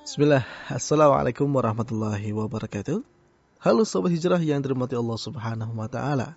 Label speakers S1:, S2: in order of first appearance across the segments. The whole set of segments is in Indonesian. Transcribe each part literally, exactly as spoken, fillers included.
S1: Bismillah, Assalamualaikum warahmatullahi wabarakatuh. Halo Sobat Hijrah yang dirahmati Allah subhanahu wa ta'ala.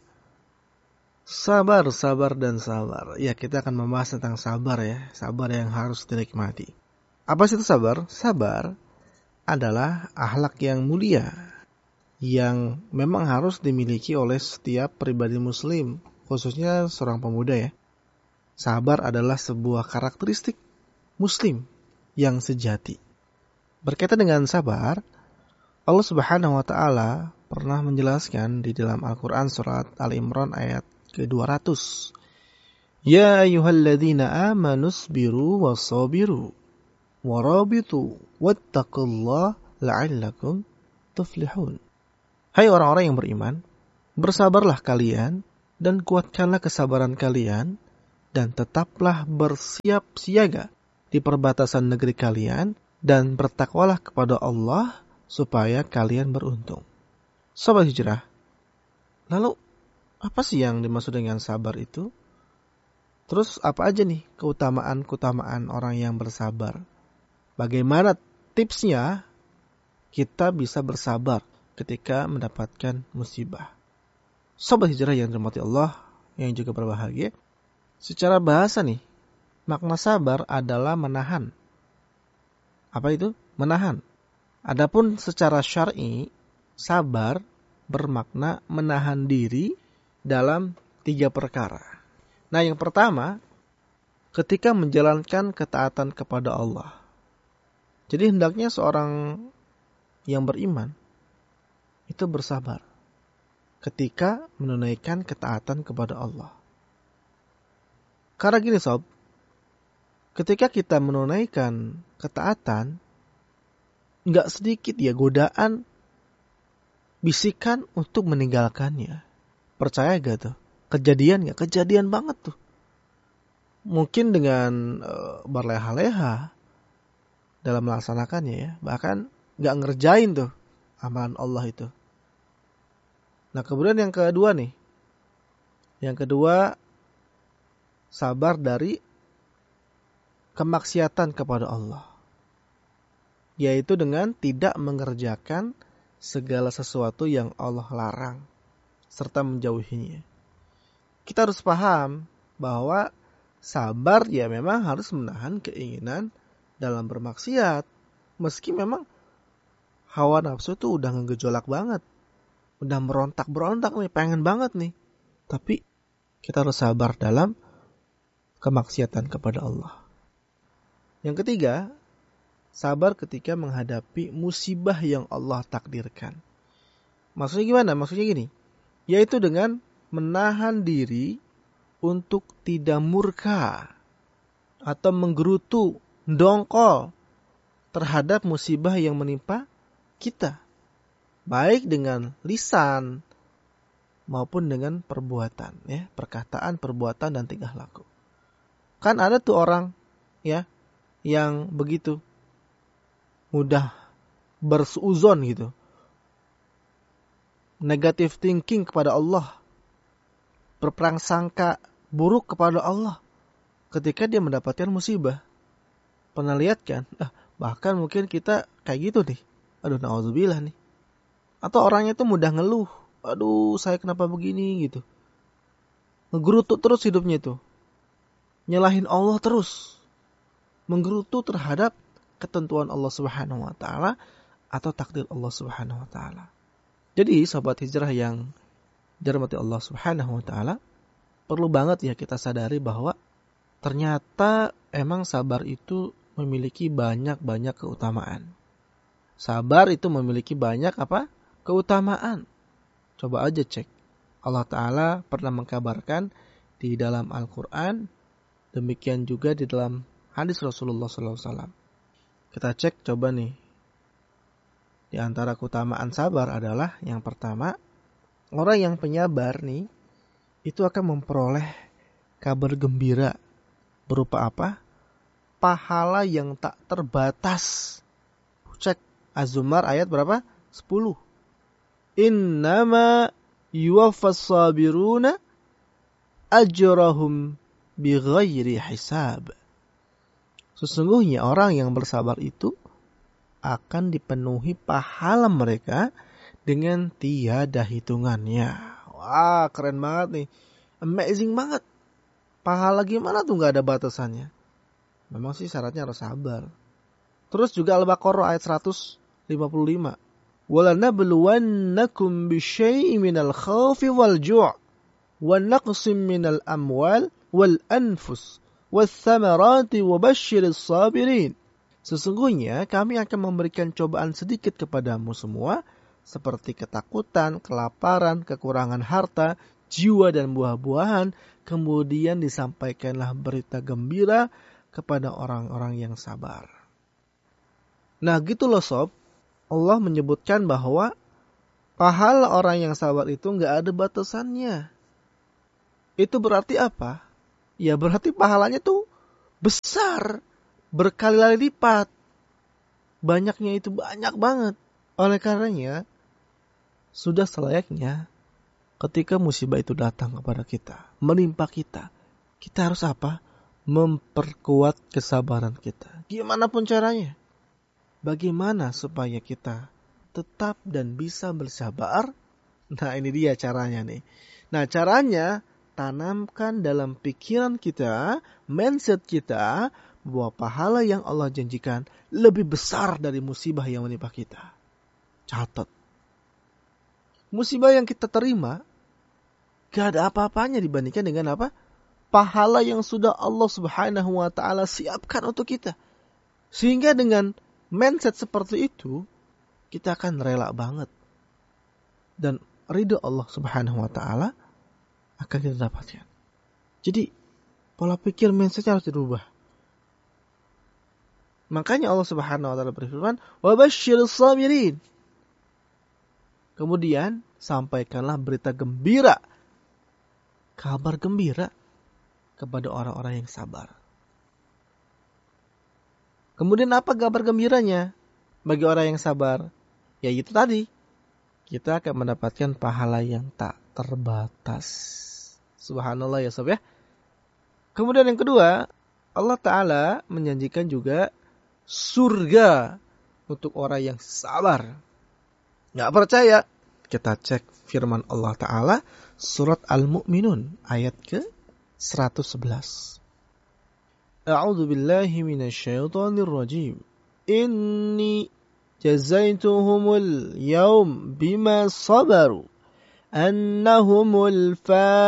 S1: Sabar, sabar, dan sabar. Ya, kita akan membahas tentang sabar ya. Sabar yang harus dinikmati. Apa sih itu sabar? Sabar adalah akhlak yang mulia, yang memang harus dimiliki oleh setiap pribadi muslim, khususnya seorang pemuda ya. Sabar adalah sebuah karakteristik muslim yang sejati. Berkaitan dengan sabar, Allah Subhanahu wa taala pernah menjelaskan di dalam Al-Qur'an surat Al-Imran ayat ke dua ratus. Ya ayyuhalladzina amanu sabiru wasabiru warabitu wattaqullaha la'allakum tuflihun. Hai orang-orang yang beriman, bersabarlah kalian dan kuatkanlah kesabaran kalian dan tetaplah bersiap siaga di perbatasan negeri kalian dan bertakwalah kepada Allah supaya kalian beruntung. Sobat Hijrah, lalu apa sih yang dimaksud dengan sabar itu? Terus apa aja nih keutamaan-keutamaan orang yang bersabar? Bagaimana tipsnya kita bisa bersabar ketika mendapatkan musibah? Sobat Hijrah yang dirahmati Allah, yang juga berbahagia, secara bahasa nih, makna sabar adalah menahan. Apa itu? Menahan. Adapun secara syar'i, sabar bermakna menahan diri dalam tiga perkara. Nah, yang pertama, ketika menjalankan ketaatan kepada Allah. Jadi hendaknya seorang yang beriman itu bersabar ketika menunaikan ketaatan kepada Allah. Karena gini sob, ketika kita menunaikan ketaatan, nggak sedikit ya godaan, bisikan untuk meninggalkannya. Percaya gak tuh? Kejadian gak? Kejadian banget tuh. Mungkin dengan e, berleha-leha dalam melaksanakannya ya. Bahkan gak ngerjain tuh amalan Allah itu. Nah kemudian yang kedua nih. Yang kedua, sabar dari kemaksiatan kepada Allah. Yaitu dengan tidak mengerjakan segala sesuatu yang Allah larang, serta menjauhinya. Kita harus paham bahwa sabar ya memang harus menahan keinginan dalam bermaksiat. Meski memang hawa nafsu tuh udah ngegejolak banget. Udah merontak-berontak nih, pengen banget nih. Tapi kita harus sabar dalam kemaksiatan kepada Allah. Yang ketiga, sabar ketika menghadapi musibah yang Allah takdirkan. Maksudnya gimana? Maksudnya gini, yaitu dengan menahan diri untuk tidak murka atau menggerutu, dongkol terhadap musibah yang menimpa kita. Baik dengan lisan maupun dengan perbuatan, ya, perkataan, perbuatan, dan tingkah laku. Kan ada tuh orang, ya, yang begitu mudah bersuuzon gitu. Negative thinking kepada Allah. Berprasangka buruk kepada Allah ketika dia mendapatkan musibah. Pernah lihat kan? Ah, bahkan mungkin kita kayak gitu nih. Aduh, na'udzubillah nih. Atau orangnya tuh mudah ngeluh. Aduh, saya kenapa begini gitu. Ngegerutu terus hidupnya itu. Nyalahin Allah terus. Menggerutu terhadap ketentuan Allah Subhanahu wa taala atau takdir Allah Subhanahu wa taala. Jadi sahabat hijrah yang dirahmati Allah Subhanahu wa taala, perlu banget ya kita sadari bahwa ternyata emang sabar itu memiliki banyak-banyak keutamaan. Sabar itu memiliki banyak apa? Keutamaan. Coba aja cek. Allah taala pernah mengkabarkan di dalam Al-Qur'an, demikian juga di dalam hadis Rasulullah sallallahu alaihi wasallam. Kita cek coba nih. Di antara keutamaan sabar adalah yang pertama, orang yang penyabar nih itu akan memperoleh kabar gembira berupa apa? Pahala yang tak terbatas. Cek Az-Zumar ayat berapa? sepuluh. Innama yuwaffas sabiruna ajrahum bighairi hisab. Sesungguhnya orang yang bersabar itu akan dipenuhi pahala mereka dengan tiada hitungannya. Wah, keren banget nih. Amazing banget. Pahala gimana tuh gak ada batasannya? Memang sih syaratnya harus sabar. Terus juga Al-Baqarah ayat seratus lima puluh lima. وَلَنَبْلُوَنَّكُمْ بِشَيْءٍ مِنَ الْخَوْفِ وَالْجُوعِ وَنَقْصٍ مِنَ الْأَمْوَالِ وَالْأَنْفُسِ وَالثَّمَرَاتِ وَبَشِّرِ الصَّابِرِينَ. Sesungguhnya kami akan memberikan cobaan sedikit kepadamu semua, seperti ketakutan, kelaparan, kekurangan harta, jiwa dan buah-buahan. Kemudian disampaikanlah berita gembira kepada orang-orang yang sabar. Nah gitu loh sob. Allah menyebutkan bahwa pahala orang yang sabar itu gak ada batasannya. Itu berarti apa? Ya berarti pahalanya tuh besar. Berkali-kali lipat. Banyaknya itu banyak banget. Oleh karenanya, sudah selayaknya ketika musibah itu datang kepada kita, menimpa kita, kita harus apa? Memperkuat kesabaran kita. Gimana pun caranya. Bagaimana supaya kita tetap dan bisa bersabar? Nah ini dia caranya nih. Nah caranya, tanamkan dalam pikiran kita, mindset kita, bahwa pahala yang Allah janjikan lebih besar dari musibah yang menimpa kita. Catat. Musibah yang kita terima, gak ada apa-apanya dibandingkan dengan apa? Pahala yang sudah Allah subhanahu wa ta'ala siapkan untuk kita. Sehingga dengan mindset seperti itu, kita akan rela banget. Dan ridho Allah subhanahu wa ta'ala akan kita dapatkan. Jadi, pola pikir mindsetnya harus dirubah. Makanya Allah subhanahu wa ta'ala berfirman, وَبَشِّرِ الصَّابِرِينَ. Kemudian, sampaikanlah berita gembira. Kabar gembira kepada orang-orang yang sabar. Kemudian apa kabar gembiranya bagi orang yang sabar? Ya itu tadi. Kita akan mendapatkan pahala yang tak terbatas. Subhanallah ya sob ya. Kemudian yang kedua, Allah Ta'ala menjanjikan juga surga untuk orang yang sabar. Gak percaya? Kita cek firman Allah Ta'ala surat Al-Mu'minun ayat ke seratus sebelas. A'udzu billahi minasyaitonir rajim. Inni jazaituhumul yaum bima sabaru annahumul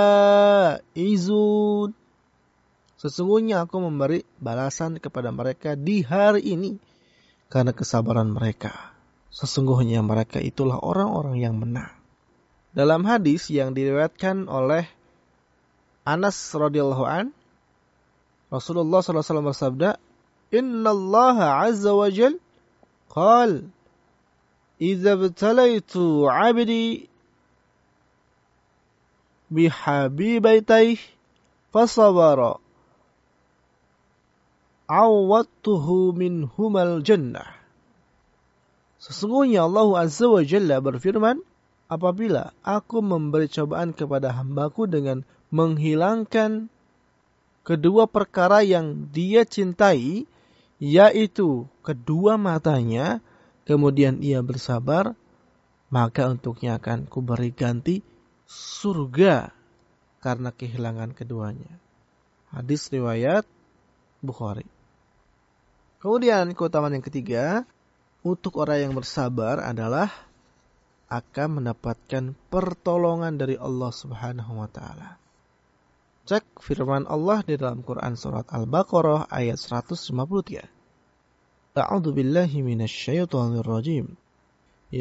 S1: faizun. Sesungguhnya aku memberi balasan kepada mereka di hari ini karena kesabaran mereka. Sesungguhnya mereka itulah orang-orang yang menang. Dalam hadis yang diriwayatkan oleh Anas radhiyallahu an, Rasulullah sallallahu alaihi wasallam bersabda, Inna Allah azza wa jal qal, Iza btalaitu abdi bihabibaitayh fasabara awattuhu minhumal jannah. Sesungguhnya Allah azza wa jalla berfirman, apabila aku memberi cobaan kepada hambaku dengan menghilangkan kedua perkara yang dia cintai, yaitu kedua matanya, kemudian ia bersabar, maka untuknya akan kuberi ganti surga karena kehilangan keduanya. Hadis riwayat Bukhari. Kemudian keutamaan yang ketiga, untuk orang yang bersabar adalah akan mendapatkan pertolongan dari Allah Subhanahu wa taala. Cek firman Allah di dalam Quran surat Al-Baqarah ayat seratus lima puluh tiga. A'udzu billahi minasyaitonir rajim.